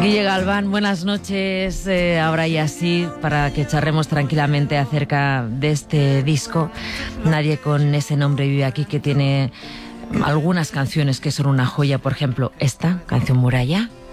Guille Galván, buenas noches. Ahora ya sí, para que charremos tranquilamente acerca de este disco. Nadie con ese nombre vive aquí, que tiene algunas canciones que son una joya. Por ejemplo, esta canción Muralla.